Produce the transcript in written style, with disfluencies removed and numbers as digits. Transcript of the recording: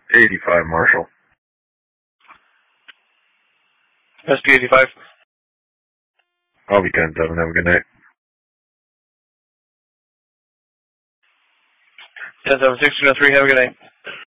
85 Marshall. SP85. I'll be 10-7. Have a good night. 10-7-6-2-3. Have a good night.